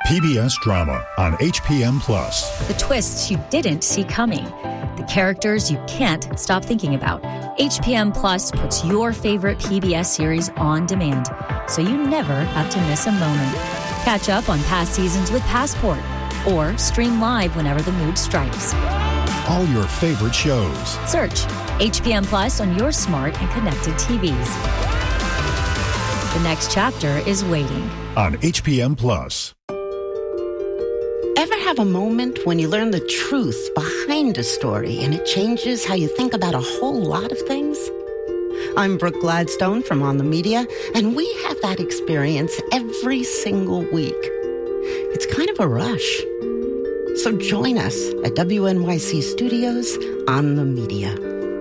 PBS drama on HPM+. The twists you didn't see coming. The characters you can't stop thinking about. HPM Plus puts your favorite PBS series on demand, so you never have to miss a moment. Catch up on past seasons with Passport, or stream live whenever the mood strikes. All your favorite shows. Search HPM Plus on your smart and connected TVs. The next chapter is waiting. On HPM Plus. Ever have a moment when you learn the truth behind a story and it changes how you think about a whole lot of things? I'm Brooke Gladstone from On the Media, and we have that experience every single week. It's kind of a rush. So join us at WNYC Studios On the Media.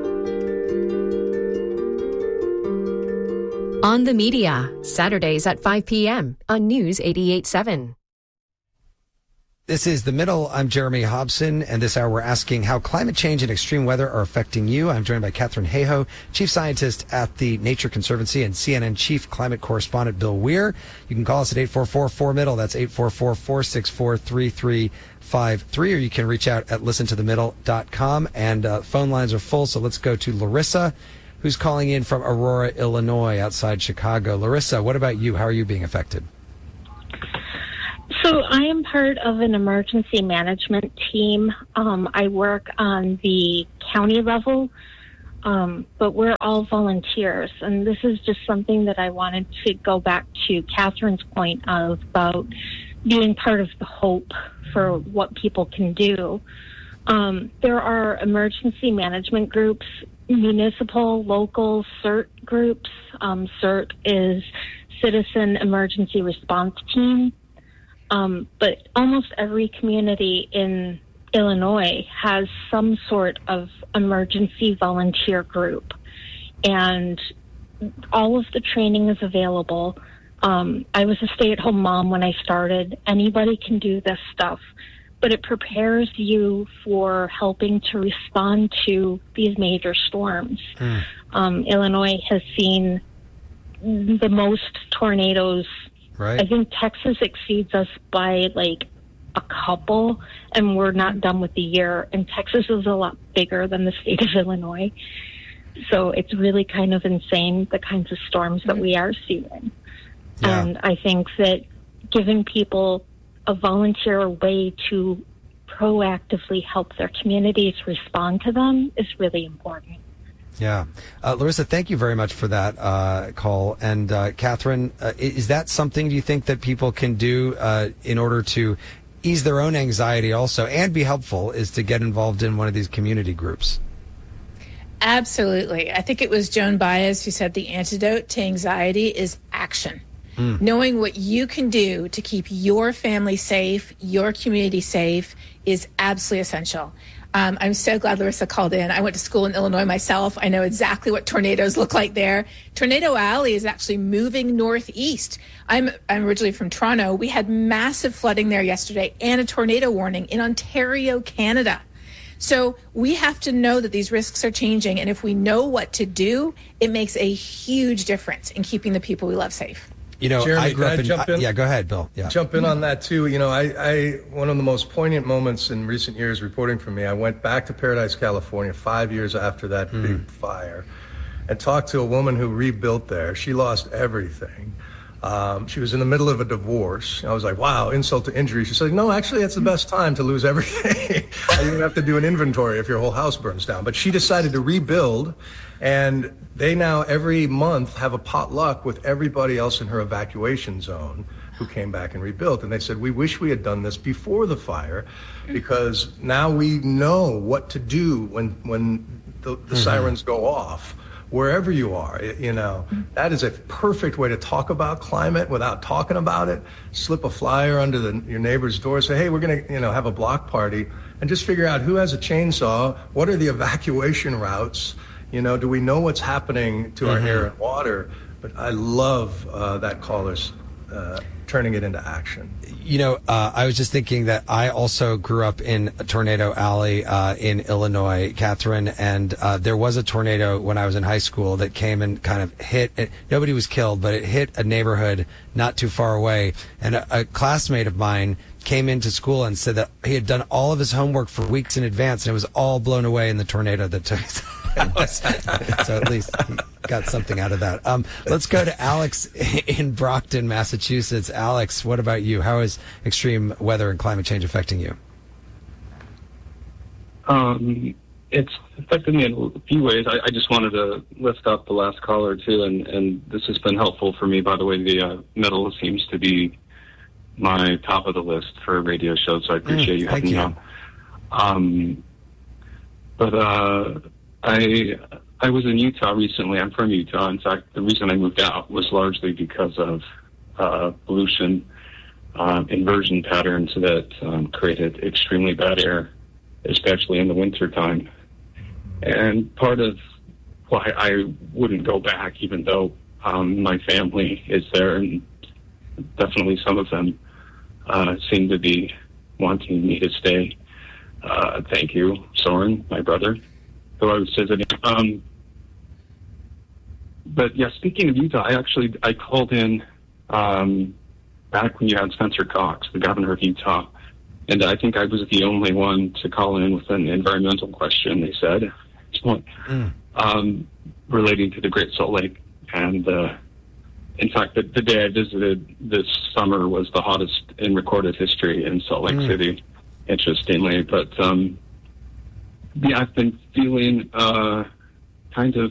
On the Media, Saturdays at 5 p.m. on News 88.7. This is The Middle. I'm Jeremy Hobson, and this hour we're asking how climate change and extreme weather are affecting you. I'm joined by Katherine Hayhoe, Chief Scientist at the Nature Conservancy, and CNN Chief Climate Correspondent Bill Weir. You can call us at 844-4MIDDLE. That's 844-464-3353, or you can reach out at listentothemiddle.com. And phone lines are full, so let's go to Larissa, who's calling in from Aurora, Illinois, outside Chicago. Larissa, what about you? How are you being affected? So I am part of an emergency management team. I work on the county level, but we're all volunteers. And this is just something that I wanted to go back to Catherine's point of about being part of the hope for what people can do. There are emergency management groups, municipal, local, CERT groups. CERT is Citizen Emergency Response Team. But almost every community in Illinois has some sort of emergency volunteer group. And all of the training is available. I was a stay-at-home mom when I started. Anybody can do this stuff, but it prepares you for helping to respond to these major storms. Illinois has seen the most tornadoes. Right. I think Texas exceeds us by like a couple, and we're not done with the year. And Texas is a lot bigger than the state of Illinois. So it's really kind of insane, the kinds of storms that we are seeing. Yeah. And I think that giving people a volunteer way to proactively help their communities respond to them is really important. Yeah. Larissa, thank you very much for that call. And Katherine, is that something, do you think, that people can do in order to ease their own anxiety also and be helpful, is to get involved in one of these community groups? Absolutely. I think it was Joan Baez who said the antidote to anxiety is action. Knowing what you can do to keep your family safe, your community safe, is absolutely essential. I'm so glad Larissa called in. I went to school in Illinois myself. I know exactly what tornadoes look like there. Tornado Alley is actually moving northeast. I'm originally from Toronto. We had massive flooding there yesterday and a tornado warning in Ontario, Canada. So we have to know that these risks are changing. And if we know what to do, it makes a huge difference in keeping the people we love safe. You know, Jeremy, I grew up jump in? Yeah, go ahead, Bill. Yeah. Jump in on that too. You know, I one of the most poignant moments in recent years reporting for me, I went back to Paradise, California 5 years after that big fire and talked to a woman who rebuilt there. She lost everything. She was in the middle of a divorce. I was like, wow, insult to injury. She said, no, actually, that's the best time to lose everything. You don't have to do an inventory if your whole house burns down. But she decided to rebuild, and they now every month have a potluck with everybody else in her evacuation zone who came back and rebuilt. And they said, we wish we had done this before the fire, because now we know what to do when the sirens go off. Wherever you are, you know, that is a perfect way to talk about climate without talking about it. Slip a flyer under your neighbor's door, say, hey, we're going to, have a block party, and just figure out who has a chainsaw, what are the evacuation routes, do we know what's happening to our air and water? But I love that caller's turning it into action. I was just thinking that I also grew up in Tornado Alley in Illinois, Catherine, and there was a tornado when I was in high school that came and kind of hit. Nobody was killed, but it hit a neighborhood not too far away. And a classmate of mine came into school and said that he had done all of his homework for weeks in advance, and it was all blown away in the tornado that took his house. So at least he got something out of that. Let's go to Alex in Brockton, Massachusetts. Alex, what about you? How is extreme weather and climate change affecting you? It's affected me in a few ways. I just wanted to lift up the last caller, too, and this has been helpful for me. By the way, the metal seems to be my top of the list for a radio show, so I appreciate you having me on. But I was in Utah recently. I'm from Utah. In fact, the reason I moved out was largely because of pollution inversion patterns that created extremely bad air, especially in the wintertime. And part of why I wouldn't go back, even though my family is there, and definitely some of them seem to be wanting me to stay. Thank you, Soren, my brother, who I was visiting. But yeah, speaking of Utah, I called in back when you had Spencer Cox, the governor of Utah, and I think I was the only one to call in with an environmental question, they said, relating to the Great Salt Lake. And in fact, the day I visited this summer was the hottest in recorded history in Salt Lake City, interestingly. But yeah, I've been feeling kind of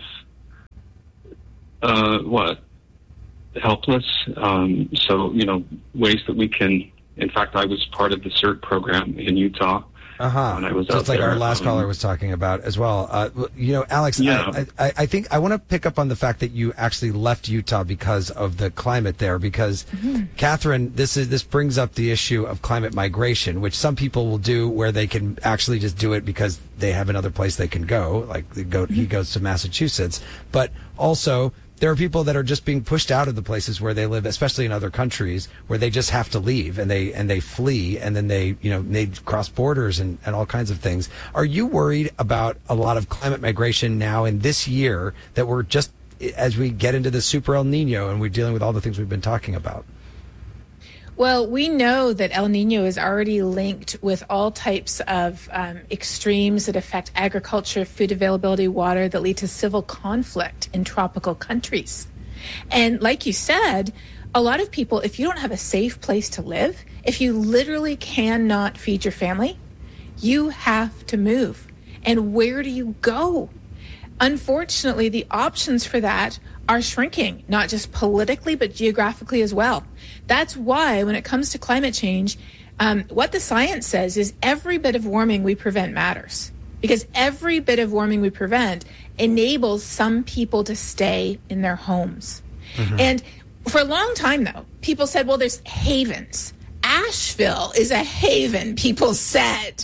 helpless. So, ways that we can. In fact, I was part of the CERT program in Utah. When I was Just like our last caller was talking about as well. Alex, yeah. I think I want to pick up on the fact that you actually left Utah because of the climate there. Because, Catherine, this brings up the issue of climate migration, which some people will do where they can actually just do it because they have another place they can go. Like he goes to Massachusetts, but also there are people that are just being pushed out of the places where they live, especially in other countries, where they just have to leave and they flee, and then they cross borders and all kinds of things. Are you worried about a lot of climate migration now in this year that we're just as we get into the super El Nino and we're dealing with all the things we've been talking about? Well, we know that El Nino is already linked with all types of extremes that affect agriculture, food availability, water, that lead to civil conflict in tropical countries. And like you said, a lot of people, if you don't have a safe place to live, if you literally cannot feed your family, you have to move. And where do you go? Unfortunately, the options for that are shrinking, not just politically, but geographically as well. That's why when it comes to climate change, what the science says is every bit of warming we prevent matters, because every bit of warming we prevent enables some people to stay in their homes. And for a long time, though, people said, well, there's havens. Asheville is a haven, people said.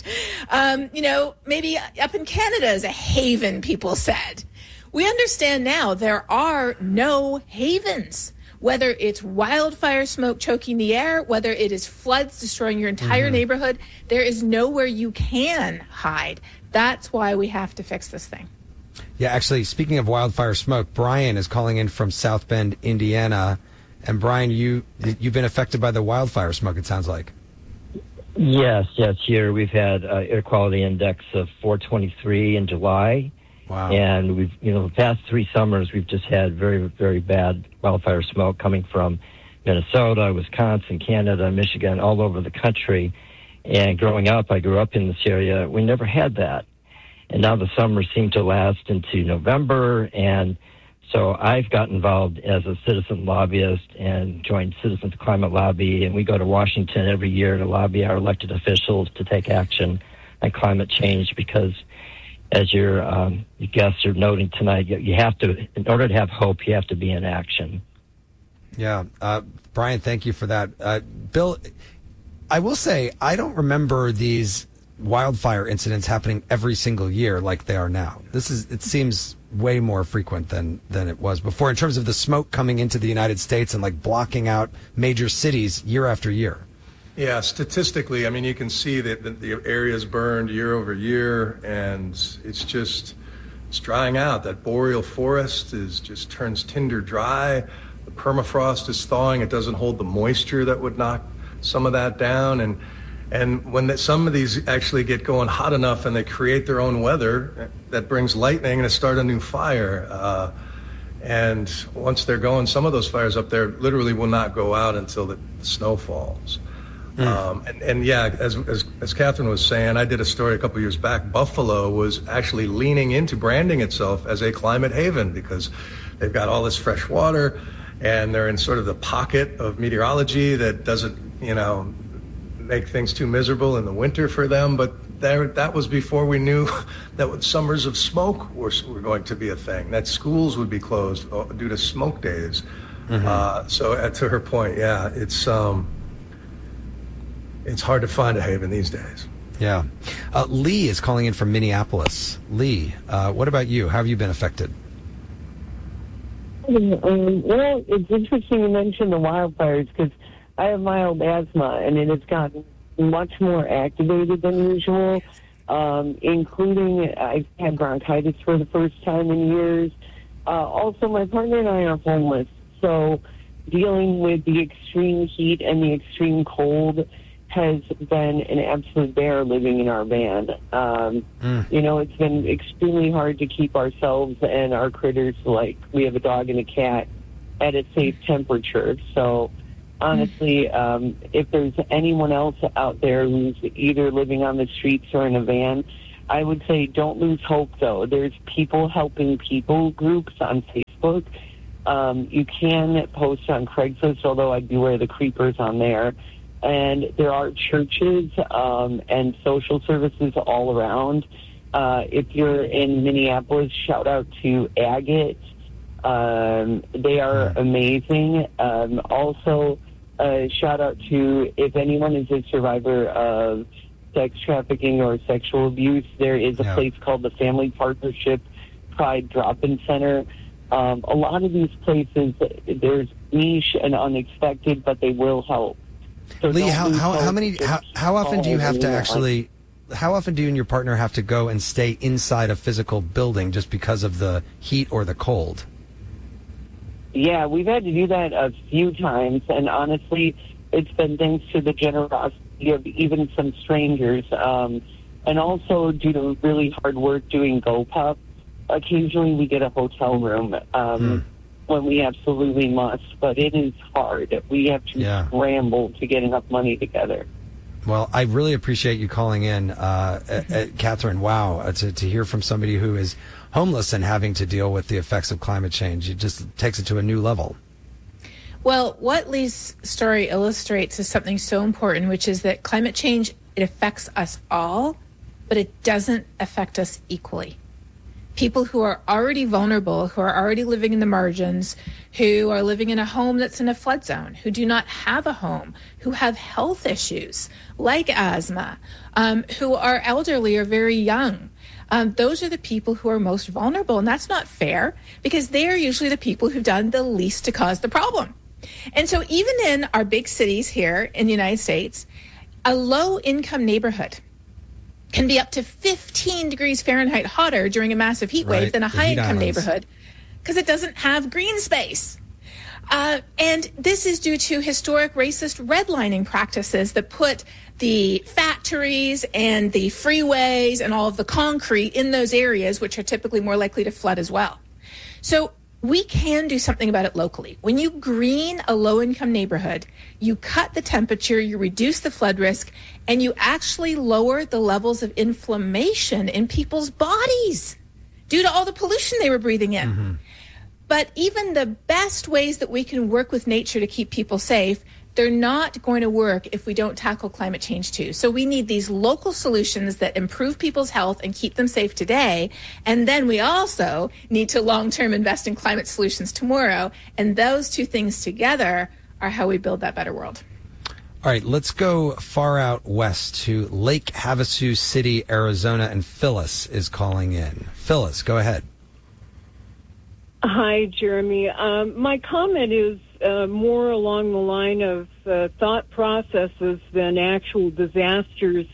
Maybe up in Canada is a haven, people said. We understand now there are no havens, whether it's wildfire smoke choking the air, whether it is floods destroying your entire neighborhood. There is nowhere you can hide. That's why we have to fix this thing. Yeah, actually, speaking of wildfire smoke, Brian is calling in from South Bend, Indiana. And Brian, you've been affected by the wildfire smoke, it sounds like. Yes. Here we've had air quality index of 423 in July. Wow. And we've, the past 3 summers, we've just had very, very bad wildfire smoke coming from Minnesota, Wisconsin, Canada, Michigan, all over the country. And growing up, I grew up in this area. We never had that. And now the summers seem to last into November. And so I've got involved as a citizen lobbyist and joined Citizens Climate Lobby. And we go to Washington every year to lobby our elected officials to take action on climate change, because as your guests are noting tonight, you have to, in order to have hope, you have to be in action. Yeah. Brian, thank you for that. Bill, I will say, I don't remember these wildfire incidents happening every single year like they are now. It seems way more frequent than it was before in terms of the smoke coming into the United States and like blocking out major cities year after year. Yeah, statistically, I mean, you can see that the area's burned year over year, and it's drying out. That boreal forest just turns tinder dry. The permafrost is thawing. It doesn't hold the moisture that would knock some of that down. And when some of these actually get going hot enough and they create their own weather, that brings lightning and it starts a new fire. And once they're going, some of those fires up there literally will not go out until the snow falls. And yeah, as Catherine was saying, I did a story a couple years back. Buffalo was actually leaning into branding itself as a climate haven because they've got all this fresh water and they're in sort of the pocket of meteorology that doesn't, make things too miserable in the winter for them. But that was before we knew that summers of smoke were going to be a thing, that schools would be closed due to smoke days. So to her point, yeah, it's hard to find a haven these days. Yeah. Lee is calling in from Minneapolis. Lee, what about you? How have you been affected? Well, it's interesting you mention the wildfires because I have mild asthma, and it has gotten much more activated than usual, including I've had bronchitis for the first time in years. Also, my partner and I are homeless, so dealing with the extreme heat and the extreme cold has been an absolute bear living in our van. It's been extremely hard to keep ourselves and our critters, like we have a dog and a cat, at a safe temperature. So honestly, if there's anyone else out there who's either living on the streets or in a van, I would say don't lose hope, though. There's people helping people groups on Facebook. You can post on Craigslist, although I'd beware the creepers on there. And there are churches and social services all around. If you're in Minneapolis, shout out to Agate. They are amazing. Also, shout out to, if anyone is a survivor of sex trafficking or sexual abuse, there is a place called the Family Partnership Pride Drop-In Center. A lot of these places, there's niche and unexpected, but they will help. So Lee, how often do you have to actually, how often do you and your partner have to go and stay inside a physical building just because of the heat or the cold? Yeah, we've had to do that a few times, and honestly, it's been thanks to the generosity of even some strangers, and also due to really hard work doing GoPuff. Occasionally we get a hotel room when we absolutely must, but it is hard. We have to scramble to get enough money together. Well, I really appreciate you calling in, Catherine. Wow, to hear from somebody who is homeless and having to deal with the effects of climate change. It just takes it to a new level. Well, what Lee's story illustrates is something so important, which is that climate change, it affects us all, but it doesn't affect us equally. People who are already vulnerable, who are already living in the margins, who are living in a home that's in a flood zone, who do not have a home, who have health issues like asthma, who are elderly or very young. Those are the people who are most vulnerable, and that's not fair because they are usually the people who've done the least to cause the problem. And so even in our big cities here in the United States, a low-income neighborhood can be up to 15 degrees Fahrenheit hotter during a massive heat wave than a high-income neighborhood because it doesn't have green space. And this is due to historic racist redlining practices that put the factories and the freeways and all of the concrete in those areas, which are typically more likely to flood as well. So we can do something about it locally. When you green a low-income neighborhood, you cut the temperature, you reduce the flood risk, and you actually lower the levels of inflammation in people's bodies due to all the pollution they were breathing in. Mm-hmm. But even the best ways that we can work with nature to keep people safe, they're not going to work if we don't tackle climate change too. So we need these local solutions that improve people's health and keep them safe today. And then we also need to long-term invest in climate solutions tomorrow. And those two things together are how we build that better world. All right, let's go far out west to Lake Havasu City, Arizona, and Phyllis is calling in. Phyllis, go ahead. Hi, Jeremy. My comment is more along the line of thought processes than actual disasters.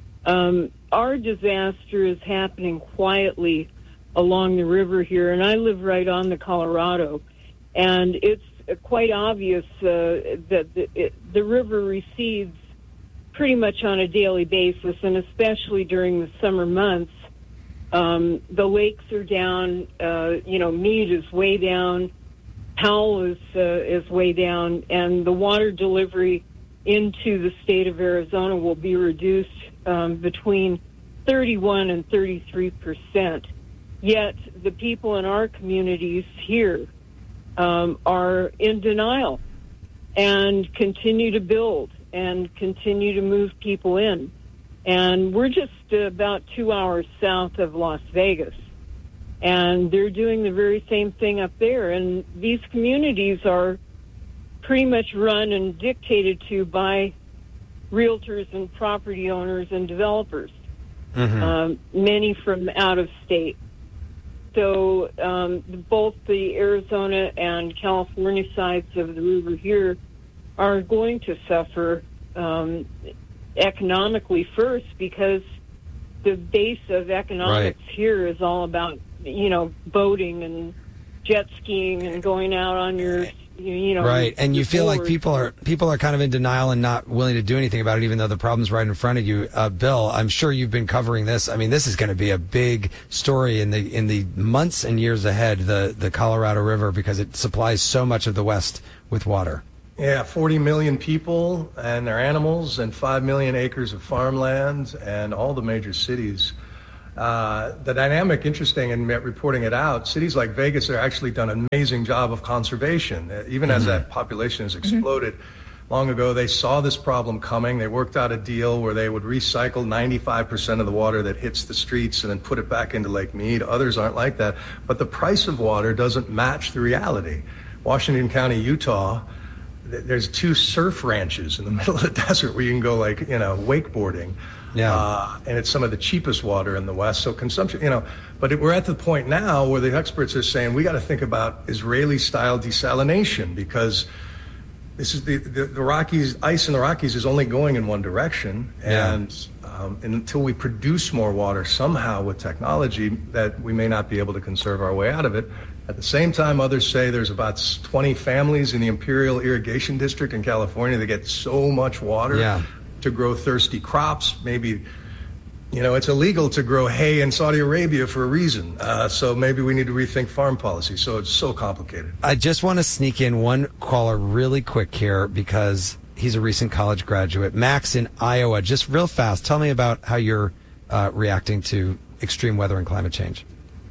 Our disaster is happening quietly along the river here, and I live right on the Colorado. And it's quite obvious that the river recedes pretty much on a daily basis, and especially during the summer months. The lakes are down, Meade is way down, Powell is way down, and the water delivery into the state of Arizona will be reduced between 31 and 33%. Yet the people in our communities here are in denial and continue to build and continue to move people in. And we're just about 2 hours south of Las Vegas. And they're doing the very same thing up there. And these communities are pretty much run and dictated to by realtors and property owners and developers, many from out of state. So both the Arizona and California sides of the river here are going to suffer economically first, because the base of economics here is all about, boating and jet skiing and going out on your, Right, and you feel like people are kind of in denial and not willing to do anything about it, even though the problem's right in front of you. Bill, I'm sure you've been covering this. I mean, this is going to be a big story in the months and years ahead, the Colorado River, because it supplies so much of the West with water. Yeah, 40 million people and their animals and 5 million acres of farmland and all the major cities. The dynamic, interesting in reporting it out, cities like Vegas have actually done an amazing job of conservation. Even as that population has exploded, long ago they saw this problem coming. They worked out a deal where they would recycle 95% of the water that hits the streets and then put it back into Lake Mead. Others aren't like that. But the price of water doesn't match the reality. Washington County, Utah, there's 2 surf ranches in the middle of the desert where you can go wakeboarding. Yeah. And it's some of the cheapest water in the West. So consumption, but we're at the point now where the experts are saying we got to think about Israeli-style desalination, because this is the Rockies, ice in the Rockies is only going in one direction. And until we produce more water somehow with technology, that we may not be able to conserve our way out of it. At the same time, others say there's about 20 families in the Imperial Irrigation District in California that get so much water to grow thirsty crops. Maybe, it's illegal to grow hay in Saudi Arabia for a reason. So maybe we need to rethink farm policy. So it's so complicated. I just want to sneak in one caller really quick here, because he's a recent college graduate. Max in Iowa, just real fast, tell me about how you're reacting to extreme weather and climate change.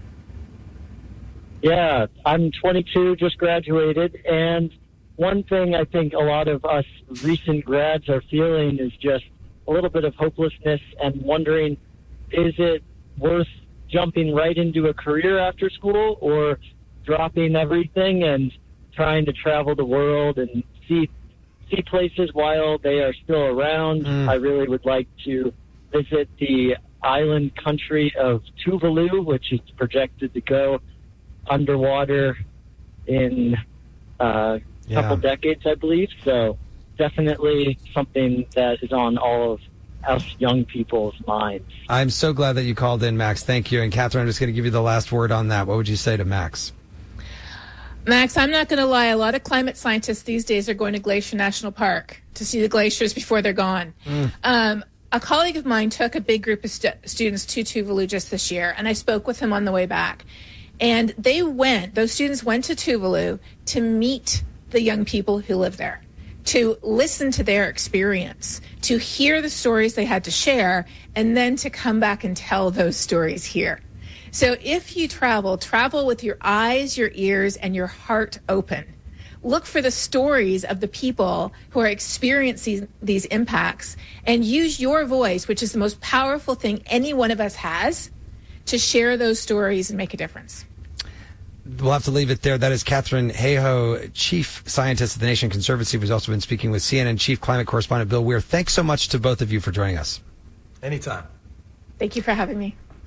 Yeah, I'm 22, just graduated, and one thing I think a lot of us recent grads are feeling is just a little bit of hopelessness and wondering, is it worth jumping right into a career after school, or dropping everything and trying to travel the world and see places while they are still around? I really would like to visit the island country of Tuvalu, which is projected to go underwater in a couple decades, I believe. So definitely something that is on all of us young people's minds. I'm so glad that you called in, Max. Thank you. And Catherine, I'm just going to give you the last word on that. What would you say to Max? Max, I'm not going to lie. A lot of climate scientists these days are going to Glacier National Park to see the glaciers before they're gone. A colleague of mine took a big group of students to Tuvalu just this year, and I spoke with him on the way back. And those students went to Tuvalu to meet the young people who live there, to listen to their experience, to hear the stories they had to share, and then to come back and tell those stories here. So if you travel with your eyes, your ears, and your heart open. Look for the stories of the people who are experiencing these impacts, and use your voice, which is the most powerful thing any one of us has, to share those stories and make a difference. We'll have to leave it there. That is Catherine Hayhoe, Chief Scientist at the Nation Conservancy, who's also been speaking with CNN Chief Climate Correspondent Bill Weir. Thanks so much to both of you for joining us. Anytime. Thank you for having me.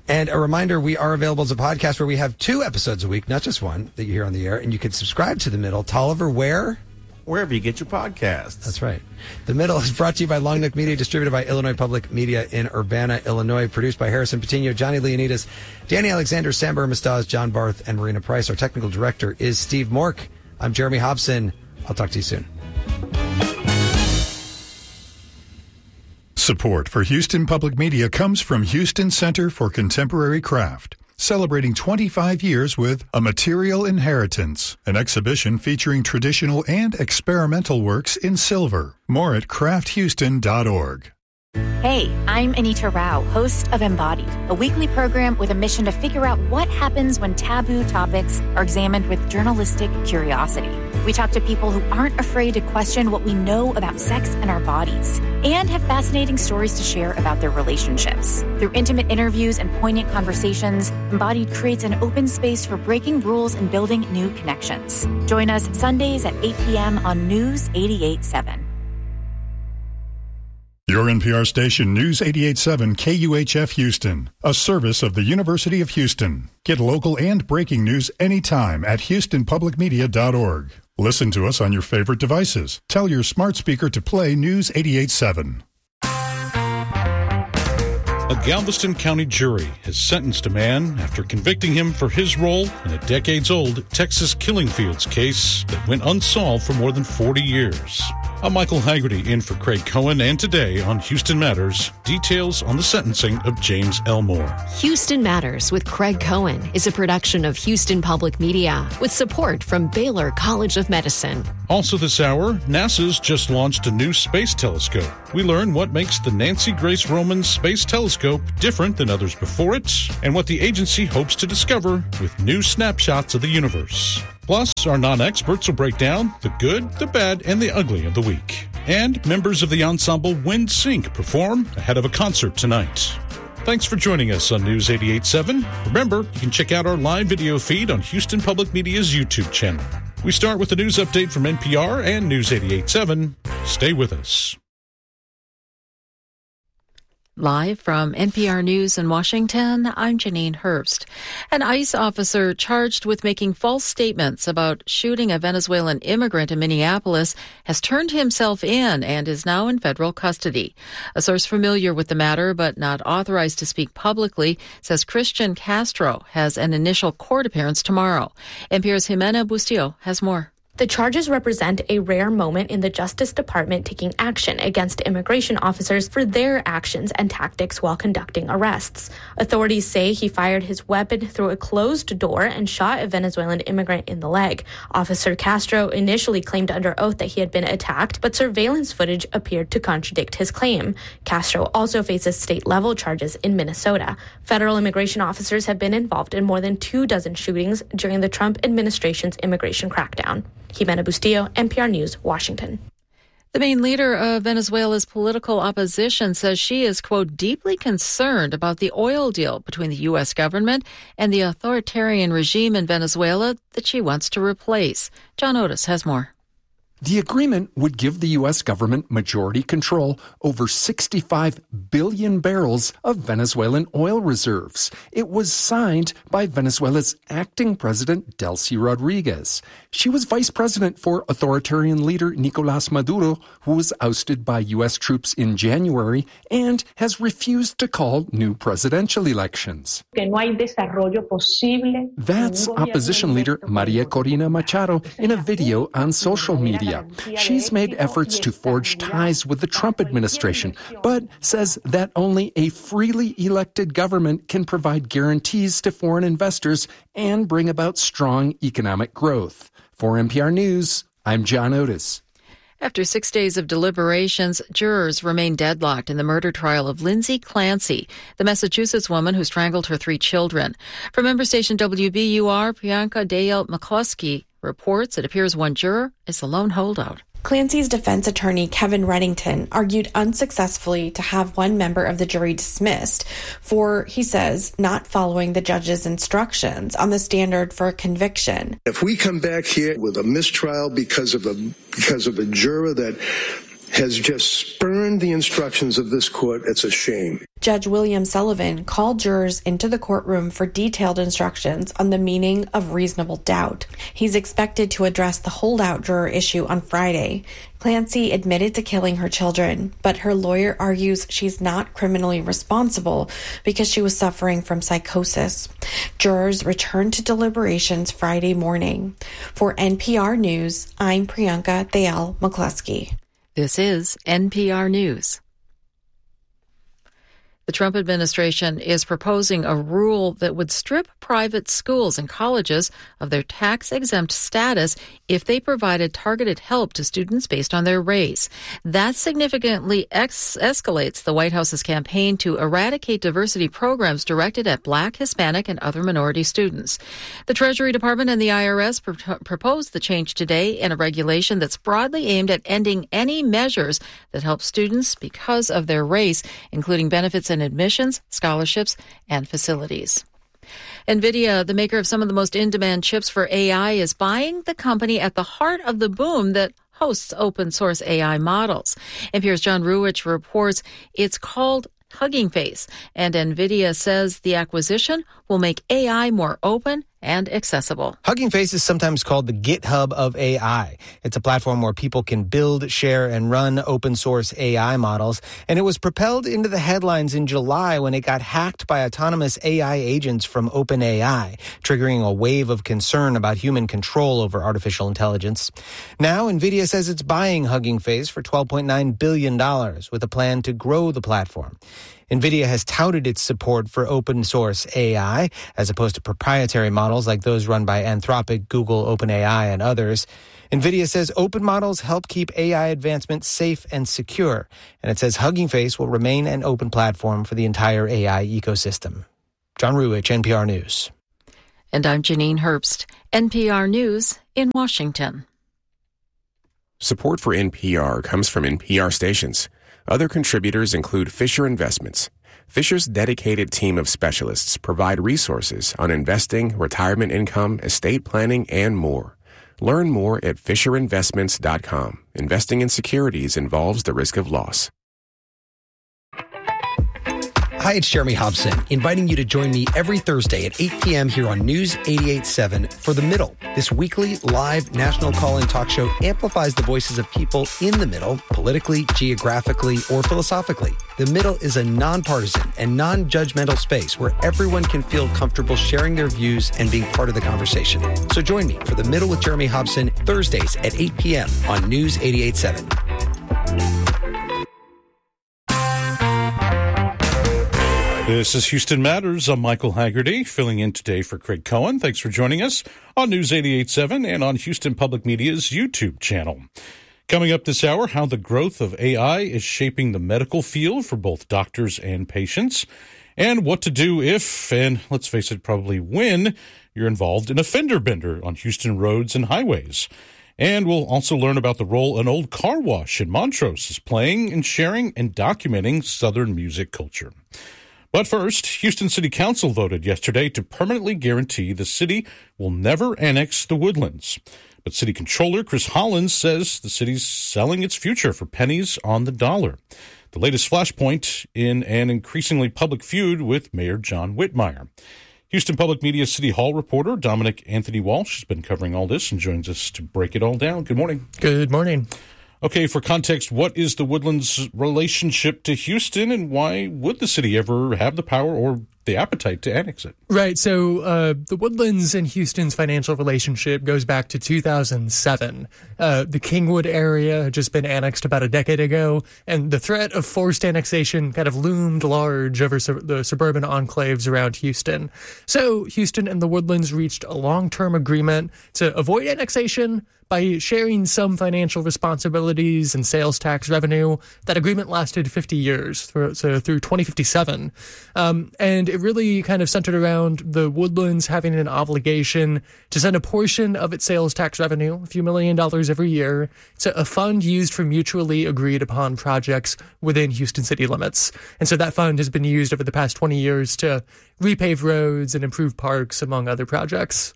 And a reminder, we are available as a podcast where we have 2 episodes a week, not just one, that you hear on the air. And you can subscribe to The Middle. Tolliver, where? Wherever you get your podcasts. That's right. The Middle is brought to you by Long Neck Media, distributed by Illinois Public Media in Urbana, Illinois. Produced by Harrison Patino, Johnny Leonidas, Danny Alexander, Sam Burmistaz, John Barth, and Marina Price. Our technical director is Steve Mork. I'm Jeremy Hobson. I'll talk to you soon. Support for Houston Public Media comes from Houston Center for Contemporary Craft, celebrating 25 years with A Material Inheritance, an exhibition featuring traditional and experimental works in silver. More at crafthouston.org. Hey, I'm Anita Rao, host of Embodied, a weekly program with a mission to figure out what happens when taboo topics are examined with journalistic curiosity. We talk to people who aren't afraid to question what we know about sex and our bodies, and have fascinating stories to share about their relationships. Through intimate interviews and poignant conversations, Embodied creates an open space for breaking rules and building new connections. Join us Sundays at 8 p.m. on News 88.7. Your NPR station, News 88.7 KUHF Houston, a service of the University of Houston. Get local and breaking news anytime at houstonpublicmedia.org. Listen to us on your favorite devices. Tell your smart speaker to play News 88.7. A Galveston County jury has sentenced a man after convicting him for his role in a decades-old Texas killing fields case that went unsolved for more than 40 years. I'm Michael Haggerty in for Craig Cohen, and today on Houston Matters, details on the sentencing of James Elmore. Houston Matters with Craig Cohen is a production of Houston Public Media with support from Baylor College of Medicine. Also this hour, NASA's just launched a new space telescope. We learn what makes the Nancy Grace Roman Space Telescope different than others before it, and what the agency hopes to discover with new snapshots of the universe. Plus, our non-experts will break down the good, the bad, and the ugly of the week. And members of the ensemble Wind Sync perform ahead of a concert tonight. Thanks for joining us on News 88.7. Remember, you can check out our live video feed on Houston Public Media's YouTube channel. We start with a news update from NPR and News 88.7. Stay with us. Live from NPR News in Washington, I'm Janine Herbst. An ICE officer charged with making false statements about shooting a Venezuelan immigrant in Minneapolis has turned himself in and is now in federal custody. A source familiar with the matter but not authorized to speak publicly says Christian Castro has an initial court appearance tomorrow. NPR's Jimena Bustillo has more. The charges represent a rare moment in the Justice Department taking action against immigration officers for their actions and tactics while conducting arrests. Authorities say he fired his weapon through a closed door and shot a Venezuelan immigrant in the leg. Officer Castro initially claimed under oath that he had been attacked, but surveillance footage appeared to contradict his claim. Castro also faces state-level charges in Minnesota. Federal immigration officers have been involved in more than 24 shootings during the Trump administration's immigration crackdown. Jimena Bustillo, NPR News, Washington. The main leader of Venezuela's political opposition says she is, quote, deeply concerned about the oil deal between the U.S. government and the authoritarian regime in Venezuela that she wants to replace. John Otis has more. The agreement would give the U.S. government majority control over 65 billion barrels of Venezuelan oil reserves. It was signed by Venezuela's acting president, Delcy Rodriguez. She was vice president for authoritarian leader Nicolás Maduro, who was ousted by U.S. troops in January and has refused to call new presidential elections. That's opposition leader Maria Corina Machado in a video on social media. She's made efforts to forge ties with the Trump administration, but says that only a freely elected government can provide guarantees to foreign investors and bring about strong economic growth. For NPR News, I'm John Otis. After 6 days of deliberations, jurors remain deadlocked in the murder trial of Lindsay Clancy, the Massachusetts woman who strangled her 3 children. From member station WBUR, Priyanka Dale McCloskey reports it appears one juror is the lone holdout. Clancy's defense attorney, Kevin Reddington, argued unsuccessfully to have one member of the jury dismissed for, he says, not following the judge's instructions on the standard for a conviction. If we come back here with a mistrial because of a juror that has just spurned the instructions of this court, it's a shame. Judge William Sullivan called jurors into the courtroom for detailed instructions on the meaning of reasonable doubt. He's expected to address the holdout juror issue on Friday. Clancy admitted to killing her children, but her lawyer argues she's not criminally responsible because she was suffering from psychosis. Jurors return to deliberations Friday morning. For NPR News, I'm Priyanka Dayal McCluskey. This is NPR News. The Trump administration is proposing a rule that would strip private schools and colleges of their tax-exempt status if they provided targeted help to students based on their race. That significantly escalates the White House's campaign to eradicate diversity programs directed at Black, Hispanic, and other minority students. The Treasury Department and the IRS proposed the change today in a regulation that's broadly aimed at ending any measures that help students because of their race, including benefits and admissions, scholarships, and facilities. NVIDIA, the maker of some of the most in-demand chips for AI, is buying the company at the heart of the boom that hosts open-source AI models. NPR's John Ruwitch reports it's called Hugging Face, and NVIDIA says the acquisition will make AI more open and accessible. Hugging Face is sometimes called the GitHub of AI. It's a platform where people can build, share, and run open source AI models. And it was propelled into the headlines in July when it got hacked by autonomous AI agents from OpenAI, triggering a wave of concern about human control over artificial intelligence. Now, NVIDIA says it's buying Hugging Face for $12.9 billion with a plan to grow the platform. NVIDIA has touted its support for open source AI as opposed to proprietary models like those run by Anthropic, Google, OpenAI, and others. NVIDIA says open models help keep AI advancement safe and secure, and it says Hugging Face will remain an open platform for the entire AI ecosystem. John Ruwitch, NPR News. And I'm Janine Herbst, NPR News in Washington. Support for NPR comes from NPR stations. Other contributors include Fisher Investments. Fisher's dedicated team of specialists provide resources on investing, retirement income, estate planning, and more. Learn more at FisherInvestments.com. Investing in securities involves the risk of loss. Hi, it's Jeremy Hobson, inviting you to join me every Thursday at 8 p.m. here on News 88.7 for The Middle. This weekly live national call-in talk show amplifies the voices of people in the middle, politically, geographically, or philosophically. The Middle is a nonpartisan and non-judgmental space where everyone can feel comfortable sharing their views and being part of the conversation. So join me for The Middle with Jeremy Hobson, Thursdays at 8 p.m. on News 88.7. This is Houston Matters. I'm Michael Haggerty, filling in today for Craig Cohen. Thanks for joining us on News 88.7 and on Houston Public Media's YouTube channel. Coming up this hour, how the growth of AI is shaping the medical field for both doctors and patients, and what to do if, and let's face it, probably when, you're involved in a fender bender on Houston roads and highways. And we'll also learn about the role an old car wash in Montrose is playing in sharing and documenting Southern music culture. But first, Houston City Council voted yesterday to permanently guarantee the city will never annex the Woodlands. But City Controller Chris Hollins says the city's selling its future for pennies on the dollar. The latest flashpoint in an increasingly public feud with Mayor John Whitmire. Houston Public Media City Hall reporter Dominic Anthony Walsh has been covering all this and joins us to break it all down. Good morning. Good morning. Okay, for context, what is the Woodlands' relationship to Houston, and why would the city ever have the power or the appetite to annex it? Right. So the Woodlands and Houston's financial relationship goes back to 2007. The Kingwood area had just been annexed about a decade ago, and the threat of forced annexation kind of loomed large over the suburban enclaves around Houston. So Houston and the Woodlands reached a long-term agreement to avoid annexation by sharing some financial responsibilities and sales tax revenue. That agreement lasted 50 years, so through 2057. And it really kind of centered around the Woodlands having an obligation to send a portion of its sales tax revenue, a few $1 million every year, to a fund used for mutually agreed upon projects within Houston city limits. And so that fund has been used over the past 20 years to repave roads and improve parks, among other projects.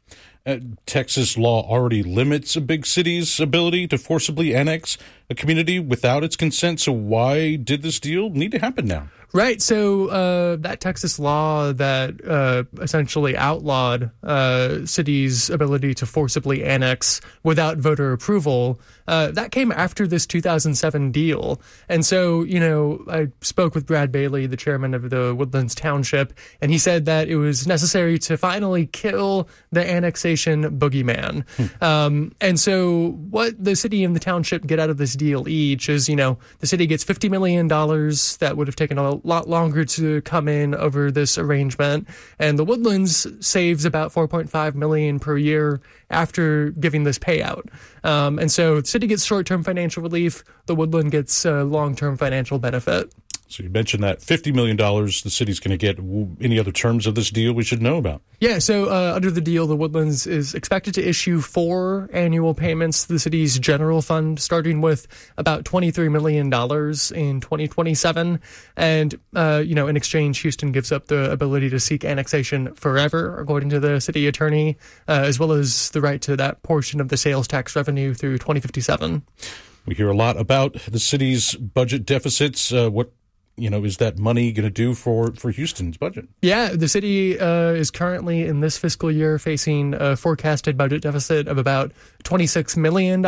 Texas law already limits a big city's ability to forcibly annex a community without its consent. So why did this deal need to happen now? Right. So that Texas law that essentially outlawed cities' ability to forcibly annex without voter approval, that came after this 2007 deal. And so, I spoke with Brad Bailey, the chairman of the Woodlands Township, and he said that it was necessary to finally kill the annexation boogeyman. And so what the city and the township get out of this deal each is, the city gets $50 million that would have taken a lot longer to come in over this arrangement, and the Woodlands saves about $4.5 million per year after giving this payout. And so the city gets short-term financial relief, the Woodland gets long-term financial benefit. So you mentioned that $50 million the city's going to get. Any other terms of this deal we should know about? Yeah, so under the deal, the Woodlands is expected to issue 4 annual payments to the city's general fund, starting with about $23 million in 2027. And, in exchange, Houston gives up the ability to seek annexation forever, according to the city attorney, as well as the right to that portion of the sales tax revenue through 2057. We hear a lot about the city's budget deficits. What is that money going to do for Houston's budget? Yeah, the city is currently in this fiscal year facing a forecasted budget deficit of about $26 million.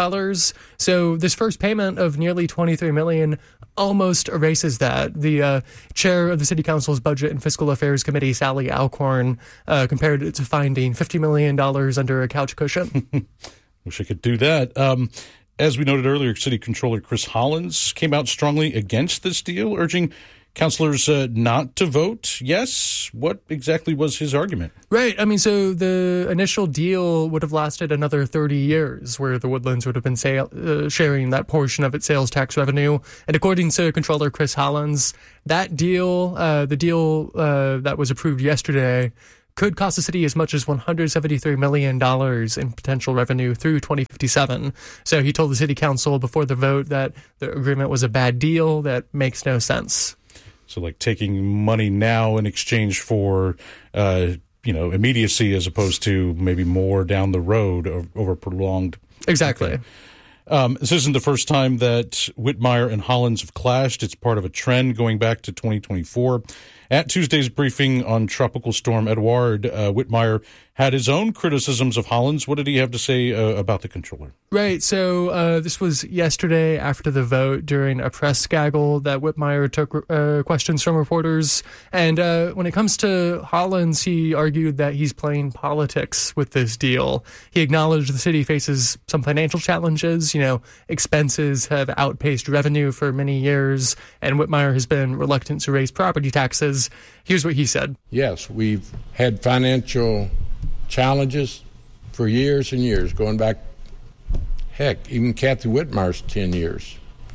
So this first payment of nearly $23 million almost erases that. The chair of the City Council's Budget and Fiscal Affairs Committee, Sally Alcorn, compared it to finding $50 million under a couch cushion. Wish I could do that. As we noted earlier, City Controller Chris Hollins came out strongly against this deal, urging councilors not to vote yes. What exactly was his argument? Right. So the initial deal would have lasted another 30 years, where the Woodlands would have been sharing that portion of its sales tax revenue. And according to Controller Chris Hollins, that deal, the deal that was approved yesterday, could cost the city as much as $173 million in potential revenue through 2057. So he told the city council before the vote that the agreement was a bad deal that makes no sense. So like taking money now in exchange for, immediacy as opposed to maybe more down the road over prolonged. Exactly. Okay. This isn't the first time that Whitmire and Hollins have clashed. It's part of a trend going back to 2024. At Tuesday's briefing on Tropical Storm Edouard, Whitmire had his own criticisms of Hollins. What did he have to say about the controller? Right. So this was yesterday after the vote during a press gaggle that Whitmire took questions from reporters. And when it comes to Hollins, he argued that he's playing politics with this deal. He acknowledged the city faces some financial challenges. Expenses have outpaced revenue for many years, and Whitmire has been reluctant to raise property taxes. Here's what he said. Yes, we've had financial challenges for years and years, going back, even Kathy Whitmire's 10 years.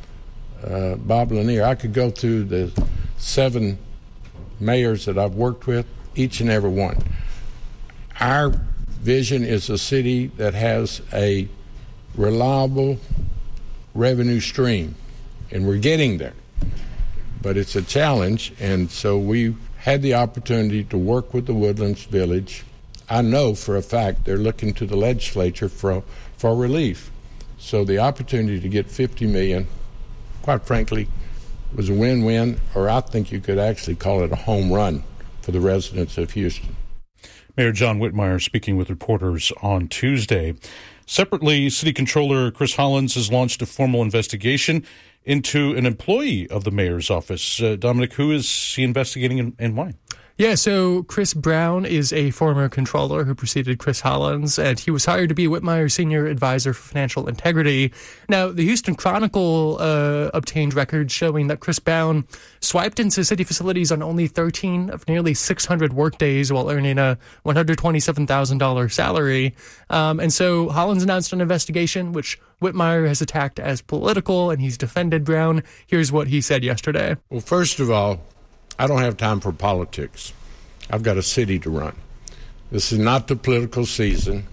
Bob Lanier, I could go through the 7 mayors that I've worked with, each and every one. Our vision is a city that has a reliable revenue stream, and we're getting there. But it's a challenge, and so we had the opportunity to work with the Woodlands Village. I know for a fact they're looking to the legislature for relief. So the opportunity to get $50 million, quite frankly, was a win-win, or I think you could actually call it a home run for the residents of Houston. Mayor John Whitmire speaking with reporters on Tuesday. Separately, City Controller Chris Hollins has launched a formal investigation into an employee of the mayor's office. Dominic, who is he investigating and why? Yeah, so Chris Brown is a former controller who preceded Chris Hollins, and he was hired to be Whitmire's senior advisor for financial integrity. Now, the Houston Chronicle obtained records showing that Chris Brown swiped into city facilities on only 13 of nearly 600 workdays while earning a $127,000 salary. And so Hollins announced an investigation, which Whitmire has attacked as political, and he's defended Brown. Here's what he said yesterday. Well, first of all, I don't have time for politics. I've got a city to run. This is not the political season.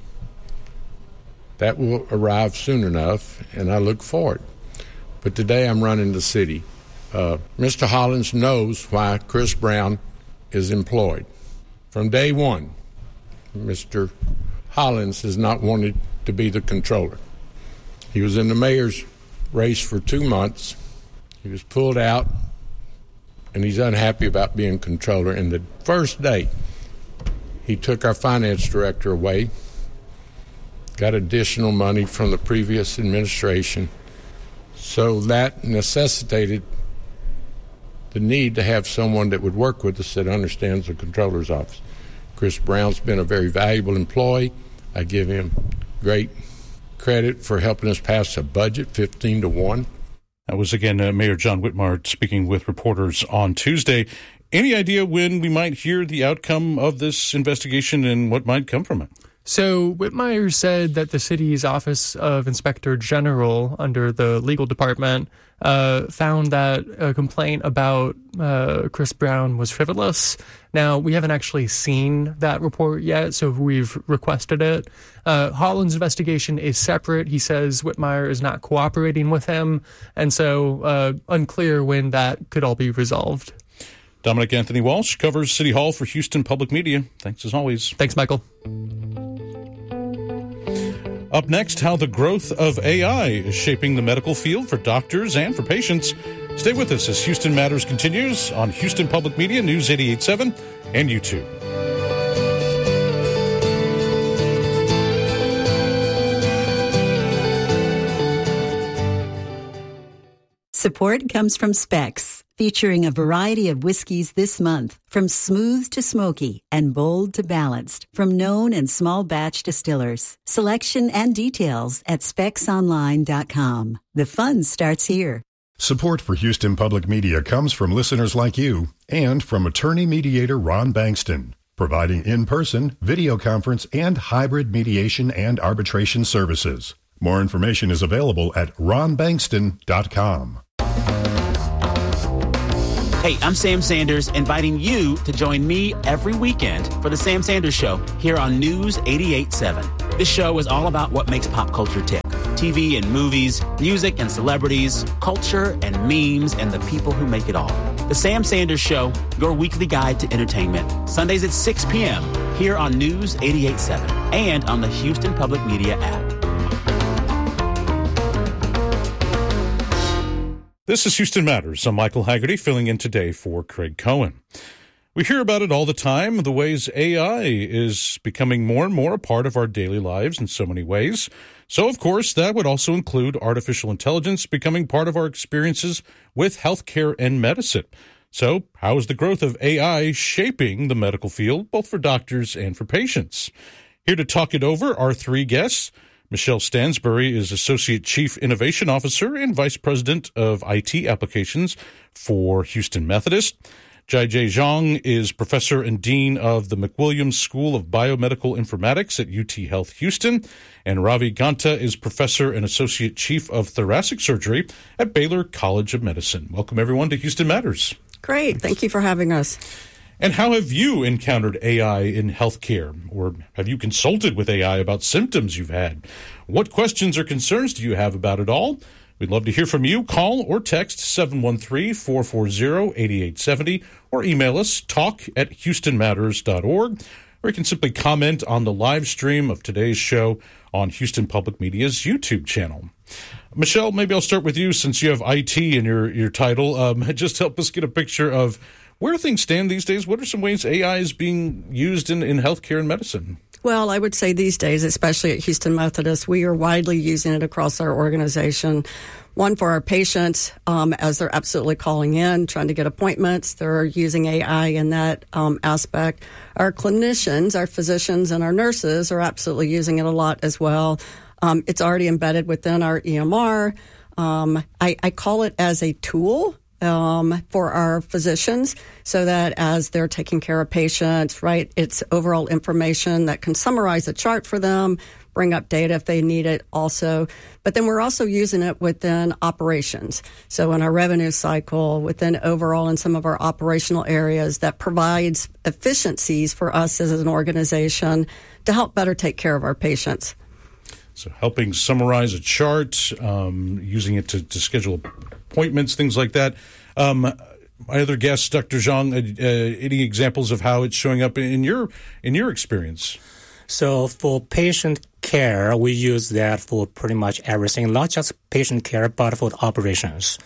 That will arrive soon enough, and I look forward. But today I'm running the city. Mr. Hollins knows why Chris Brown is employed. From day one, Mr. Hollins has not wanted to be the controller. He was in the mayor's race for 2 months. He was pulled out and he's unhappy about being controller. And the first day, he took our finance director away, got additional money from the previous administration. So that necessitated the need to have someone that would work with us that understands the controller's office. Chris Brown's been a very valuable employee. I give him great credit for helping us pass a budget 15-1. That was, again, Mayor John Whitmire speaking with reporters on Tuesday. Any idea when we might hear the outcome of this investigation and what might come from it? So Whitmire said that the city's Office of Inspector General under the legal department found that a complaint about Chris Brown was frivolous. Now, we haven't actually seen that report yet, so we've requested it. Holland's investigation is separate. He says Whitmire is not cooperating with him, and so unclear when that could all be resolved. Dominic Anthony Walsh covers City Hall for Houston Public Media. Thanks as always. Thanks, Michael. Up next, how the growth of AI is shaping the medical field for doctors and for patients. Stay with us as Houston Matters continues on Houston Public Media, News 88.7, and YouTube. Support comes from Specs, featuring a variety of whiskeys this month, from smooth to smoky and bold to balanced, from known and small batch distillers. Selection and details at specsonline.com. The fun starts here. Support for Houston Public Media comes from listeners like you and from attorney mediator Ron Bankston, providing in-person, video conference, and hybrid mediation and arbitration services. More information is available at ronbankston.com. Hey, I'm Sam Sanders, inviting you to join me every weekend for the Sam Sanders Show here on News 88.7. This show is all about what makes pop culture tick. TV and movies, music and celebrities, culture and memes, and the people who make it all. The Sam Sanders Show, your weekly guide to entertainment. Sundays at 6 p.m. here on News 88.7 and on the Houston Public Media app. This is Houston Matters. I'm Michael Haggerty, filling in today for Craig Cohen. We hear about it all the time, the ways AI is becoming more and more a part of our daily lives in so many ways. So, of course, that would also include artificial intelligence becoming part of our experiences with healthcare and medicine. So, how is the growth of AI shaping the medical field, both for doctors and for patients? Here to talk it over are three guests. Michelle Stansbury is Associate Chief Innovation Officer and Vice President of IT Applications for Houston Methodist. Jai-Jay Zhang is Professor and Dean of the McWilliams School of Biomedical Informatics at UT Health Houston. And Ravi Ganta is Professor and Associate Chief of Thoracic Surgery at Baylor College of Medicine. Welcome, everyone, to Houston Matters. Great. Thank you for having us. And how have you encountered AI in healthcare? Or have you consulted with AI about symptoms you've had? What questions or concerns do you have about it all? We'd love to hear from you. Call or text 713-440-8870 or email us talk@houstonmatters.org, or you can simply comment on the live stream of today's show on Houston Public Media's YouTube channel. Michelle, maybe I'll start with you since you have IT in your title. Just help us get a picture of where things stand these days. What are some ways AI is being used in healthcare and medicine? Well, I would say these days, especially at Houston Methodist, we are widely using it across our organization. One, for our patients, as they're absolutely calling in, trying to get appointments. They're using AI in that aspect. Our clinicians, our physicians, and our nurses are absolutely using it a lot as well. It's already embedded within our EMR. I call it as a tool for our physicians, so that as they're taking care of patients, right, it's overall information that can summarize a chart for them, bring up data if they need it also. But then we're also using it within operations. So in our revenue cycle, within overall in some of our operational areas, that provides efficiencies for us as an organization to help better take care of our patients. So helping summarize a chart, using it to schedule appointments, things like that. My other guest, Dr. Zhang, any examples of how it's showing up in your experience? So for patient care, we use that for pretty much everything, not just patient care, but for the operations.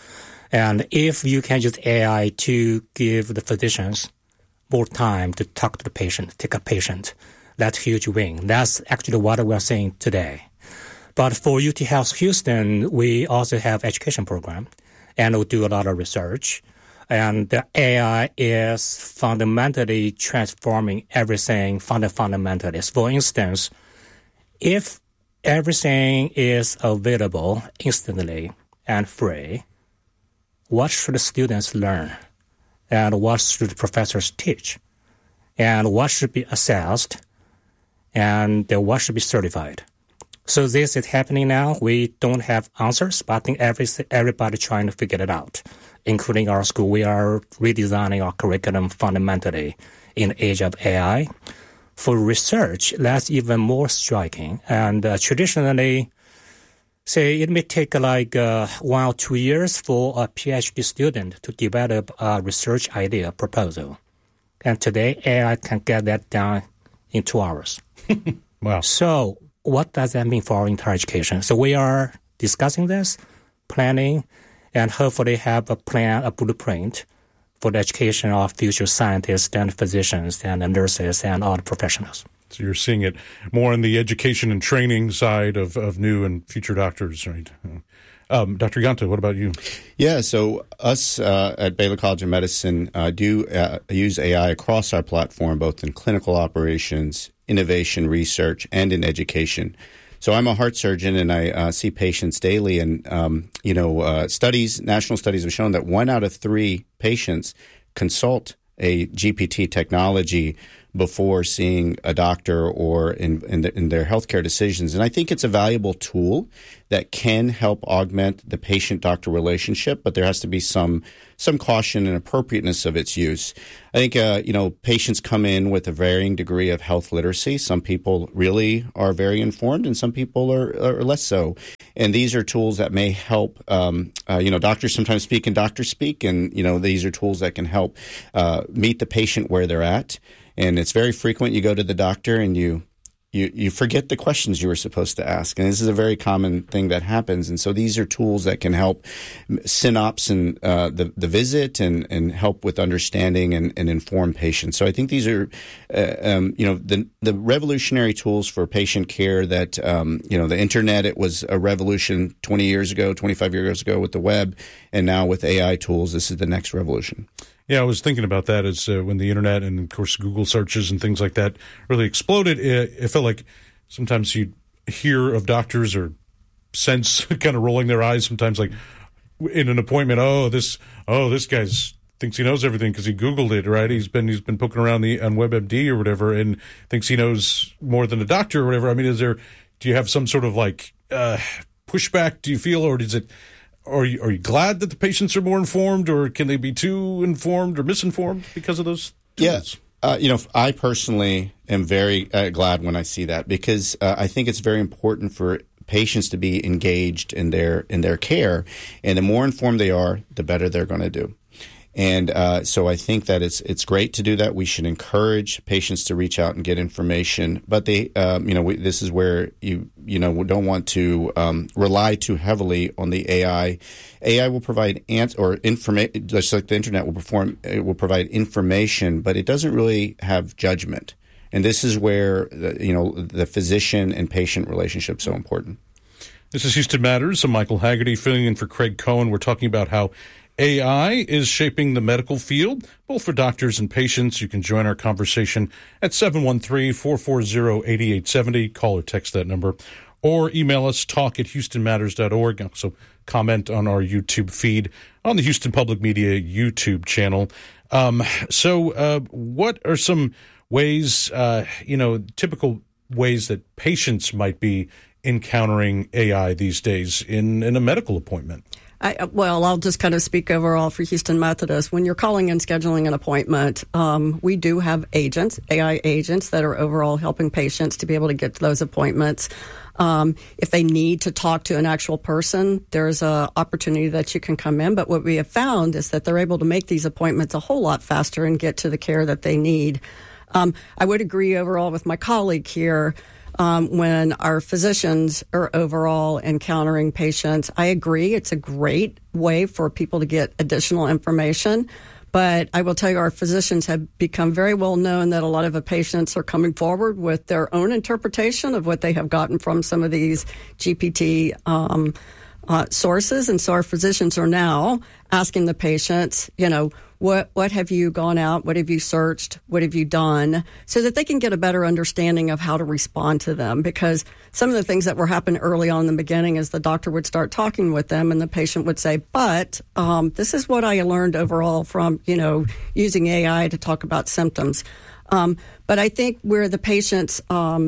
And if you can use AI to give the physicians more time to talk to the patient, take a patient, that's a huge win. That's actually what we're seeing today. But for UT Health Houston, we also have education program, and we do a lot of research. And the AI is fundamentally transforming everything fundamentally. For instance, if everything is available instantly and free, what should the students learn? And what should the professors teach? And what should be assessed? And what should be certified? So this is happening now. We don't have answers, but I think everybody trying to figure it out, including our school. We are redesigning our curriculum fundamentally in the age of AI. For research, that's even more striking. And traditionally, say it may take like 1 or 2 years for a PhD student to develop a research idea proposal. And today, AI can get that done in 2 hours. Wow. So what does that mean for our entire education? So we are discussing this, planning, and hopefully have a plan, a blueprint for the education of future scientists and physicians and nurses and all the professionals. So you're seeing it more on the education and training side of new and future doctors, right? Dr. Yanta, what about you? Yeah, so us at Baylor College of Medicine do use AI across our platform, both in clinical operations, innovation research, and in education. So I'm a heart surgeon, and I see patients daily. And, national studies have shown that 1 out of 3 patients consult a GPT technology before seeing a doctor or in their healthcare decisions. And I think it's a valuable tool that can help augment the patient-doctor relationship, but there has to be some caution and appropriateness of its use. I think, patients come in with a varying degree of health literacy. Some people really are very informed, and some people are less so. And these are tools that may help, doctors sometimes speak in doctor speak, and, these are tools that can help meet the patient where they're at. And it's very frequent you go to the doctor and you forget the questions you were supposed to ask. And this is a very common thing that happens. And so these are tools that can help synopse and the visit and help with understanding and inform patients. So I think these are, the revolutionary tools for patient care that, the internet, it was a revolution 20 years ago, 25 years ago with the web. And now with AI tools, this is the next revolution. Yeah, I was thinking about that as when the internet and, of course, Google searches and things like that really exploded. It felt like sometimes you'd hear of doctors or sense kind of rolling their eyes sometimes, like in an appointment, this guy thinks he knows everything because he Googled it, right? He's been poking around on WebMD or whatever and thinks he knows more than a doctor or whatever. I mean, do you have some sort of like pushback, do you feel, or is it... Are you glad that the patients are more informed, or can they be too informed or misinformed because of those tools? Yeah. I personally am very glad when I see that, because I think it's very important for patients to be engaged in their care, and the more informed they are, the better they're going to do. And so I think that it's great to do that. We should encourage patients to reach out and get information. But this is where we don't want to rely too heavily on the AI. AI will provide information, just like the internet will provide information, but it doesn't really have judgment. And this is where the physician and patient relationship is so important. This is Houston Matters. I'm Michael Haggerty filling in for Craig Cohen. We're talking about how AI is shaping the medical field, both for doctors and patients. You can join our conversation at 713-440-8870. Call or text that number. Or email us, talk@houstonmatters.org. Also comment on our YouTube feed on the Houston Public Media YouTube channel. So what are some ways, typical ways that patients might be encountering AI these days in a medical appointment? I'll just kind of speak overall for Houston Methodist. When you're calling and scheduling an appointment, we do have AI agents that are overall helping patients to be able to get to those appointments. If they need to talk to an actual person, there's an opportunity that you can come in. But what we have found is that they're able to make these appointments a whole lot faster and get to the care that they need. I would agree overall with my colleague here. when our physicians are overall encountering patients. I agree, it's a great way for people to get additional information. But I will tell you, our physicians have become very well known that a lot of the patients are coming forward with their own interpretation of what they have gotten from some of these GPT sources. And so our physicians are now asking the patients, what have you gone out? What have you searched? What have you done? So that they can get a better understanding of how to respond to them. Because some of the things that were happening early on in the beginning is the doctor would start talking with them and the patient would say, but this is what I learned overall from, using AI to talk about symptoms. But I think where the patient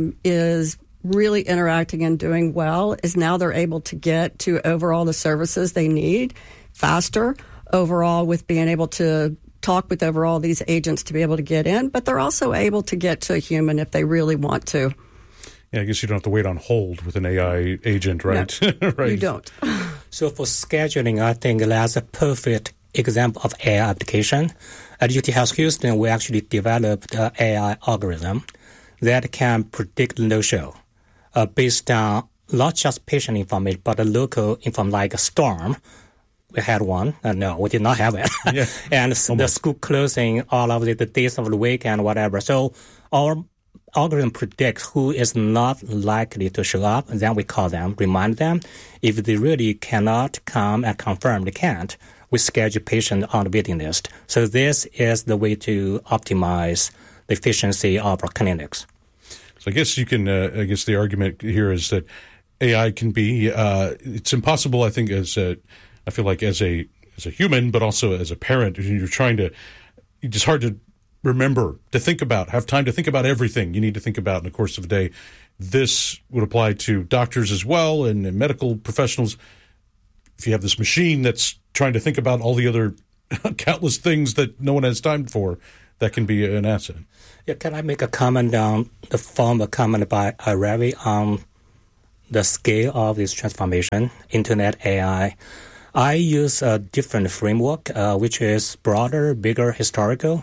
is really interacting and doing well is now they're able to get to overall the services they need faster overall with being able to talk with overall these agents to be able to get in, but they're also able to get to a human if they really want to. Yeah, I guess you don't have to wait on hold with an AI agent, right? No, right. You don't. So for scheduling, I think that's a perfect example of AI application. At UT Health Houston, we actually developed an AI algorithm that can predict no-show based on not just patient information, but the local information like a storm. We had one. No, we did not have it. Yeah. And the school closing, all of the days of the week and whatever. So our algorithm predicts who is not likely to show up, and then we call them, remind them. If they really cannot come and confirm they can't, we schedule patient on the waiting list. So this is the way to optimize the efficiency of our clinics. So I guess you can. I guess the argument here is that AI can be. It's impossible. I think I feel like as a human, but also as a parent, you're trying to. It's just hard to remember, to think about, have time to think about everything you need to think about in the course of a day. This would apply to doctors as well and medical professionals. If you have this machine that's trying to think about all the other countless things that no one has time for, that can be an asset. Yeah, can I make a comment on the former comment by Ravi on the scale of this transformation, Internet AI? I use a different framework, which is broader, bigger, historical.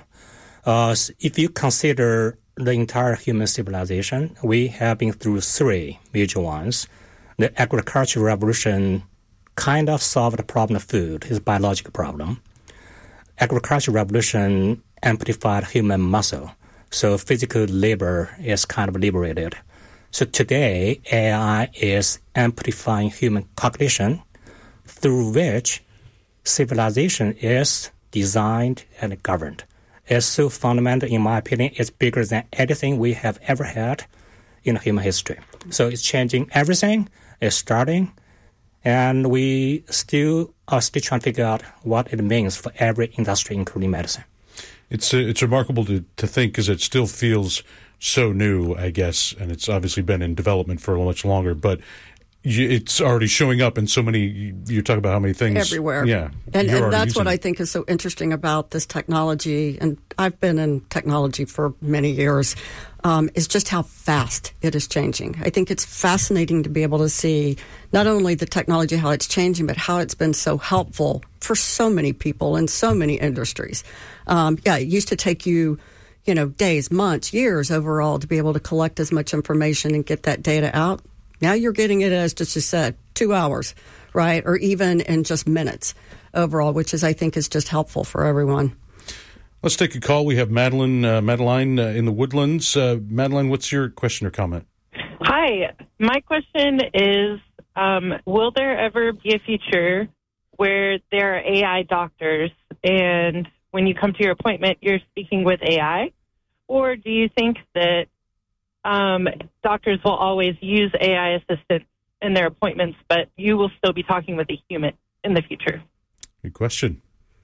If you consider the entire human civilization, we have been through three major ones. The agricultural revolution kind of solved the problem of food, it's a biological problem. Agricultural revolution amplified human muscle, so physical labor is kind of liberated. So today, AI is amplifying human cognition, through which civilization is designed and governed. It's so fundamental, in my opinion, it's bigger than anything we have ever had in human history. So it's changing everything, it's starting, and we are still trying to figure out what it means for every industry, including medicine. It's remarkable to think because it still feels so new, I guess, and it's obviously been in development for much longer, but it's already showing up in so many, you talk about how many things. Everywhere. Yeah. And that's what I think is so interesting about this technology, and I've been in technology for many years, is just how fast it is changing. I think it's fascinating to be able to see not only the technology, how it's changing, but how it's been so helpful for so many people in so many industries. It used to take you, days, months, years overall to be able to collect as much information and get that data out. Now you're getting it, as just you said, 2 hours, right? Or even in just minutes overall, which I think is just helpful for everyone. Let's take a call. We have Madeline in the Woodlands. Madeline, what's your question or comment? Hi. My question is, will there ever be a future where there are AI doctors and when you come to your appointment, you're speaking with AI? Or do you think that doctors will always use AI assistants in their appointments, but you will still be talking with a human in the future? Good question.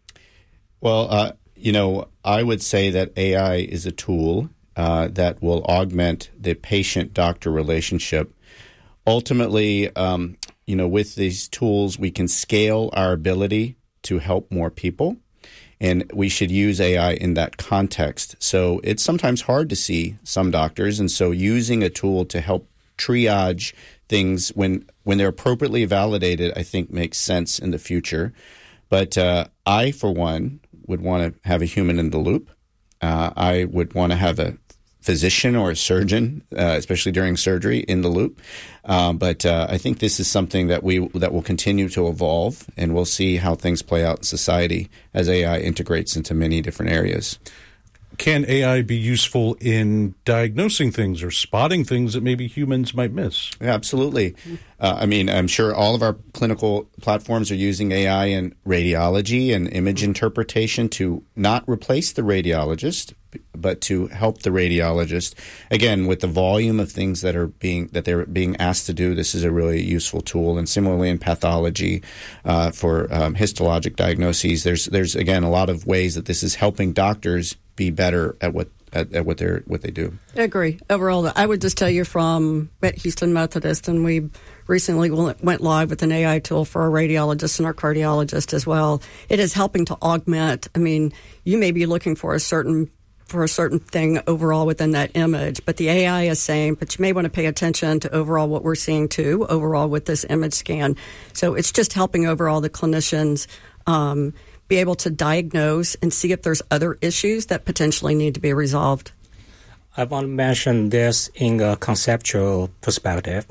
Well, I would say that AI is a tool that will augment the patient-doctor relationship. Ultimately, with these tools, we can scale our ability to help more people. And we should use AI in that context. So it's sometimes hard to see some doctors. And so using a tool to help triage things when they're appropriately validated, I think makes sense in the future. But I, for one, would want to have a human in the loop. I would want to have a physician or a surgeon, especially during surgery, in the loop. But I think this is something that will continue to evolve, and we'll see how things play out in society as AI integrates into many different areas. Can AI be useful in diagnosing things or spotting things that maybe humans might miss? Yeah, absolutely. I'm sure all of our clinical platforms are using AI in radiology and image interpretation to not replace the radiologist, but to help the radiologist. Again, with the volume of things that they're being asked to do, this is a really useful tool. And similarly in pathology, for histologic diagnoses, there's again a lot of ways that this is helping doctors be better at what they do. I agree. Overall, I would just tell you from at Houston Methodist, and we recently went live with an AI tool for our radiologist and our cardiologist as well. It is helping to augment. I mean, you may be looking for a certain thing overall within that image, but the AI is saying, but you may want to pay attention to overall what we're seeing too, overall with this image scan. So it's just helping overall the clinicians be able to diagnose and see if there's other issues that potentially need to be resolved. I want to mention this in a conceptual perspective.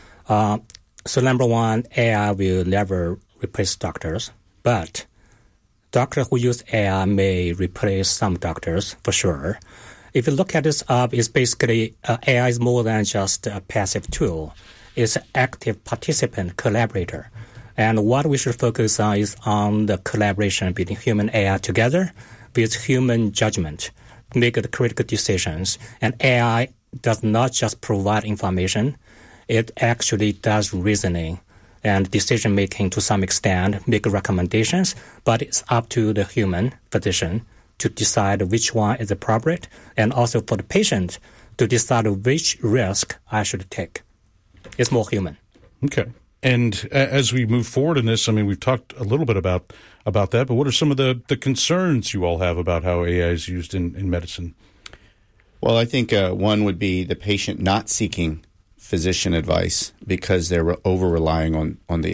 So number one, AI will never replace doctors, but doctors who use AI may replace some doctors for sure. If you look at this up, it's basically AI is more than just a passive tool. It's an active participant, collaborator. And what we should focus on is on the collaboration between human and AI together with human judgment to make the critical decisions. And AI does not just provide information. It actually does reasoning and decision-making to some extent, make recommendations, but it's up to the human physician to decide which one is appropriate, and also for the patient to decide which risk I should take. It's more human. Okay. And as we move forward in this, I mean, we've talked a little bit about that, but what are some of the concerns you all have about how AI is used in medicine? Well, I think one would be the patient not seeking physician advice because they're over-relying on the